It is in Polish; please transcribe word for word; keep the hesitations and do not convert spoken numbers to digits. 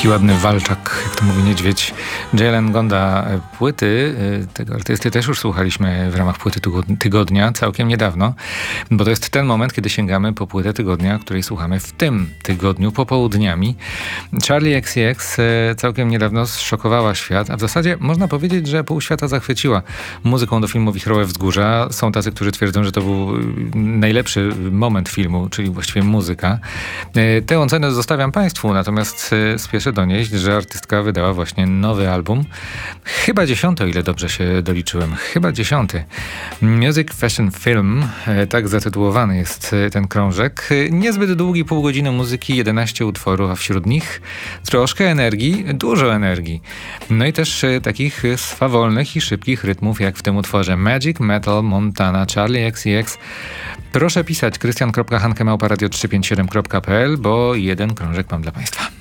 Taki ładny walczak, jak to mówi niedźwiedź. Jalen Gonda, płyty tego artysty też już słuchaliśmy w ramach płyty tygodnia całkiem niedawno, bo to jest ten moment, kiedy sięgamy po płytę tygodnia, której słuchamy w tym tygodniu popołudniami. Charli X C X całkiem niedawno zszokowała świat, a w zasadzie można powiedzieć, że pół świata zachwyciła muzyką do filmu Wichrowe Wzgórza. Są tacy, którzy twierdzą, że to był najlepszy moment filmu, czyli właściwie muzyka. Tę ocenę zostawiam Państwu, natomiast spieszę donieść, że artystka wydała właśnie nowy album. Chyba dziesiąty, o ile dobrze się doliczyłem. Chyba dziesiąty. Music, Fashion, Film. Tak zatytułowany jest ten krążek. Niezbyt długi, pół godziny muzyki, jedenaście utworów, a wśród nich troszkę energii, dużo energii. No i też takich swawolnych i szybkich rytmów, jak w tym utworze Magic, Metal, Montana, Charli X C X. Proszę pisać krystian kropka hanke małpa radio trzysta pięćdziesiąt siedem kropka p l, bo jeden krążek mam dla Państwa.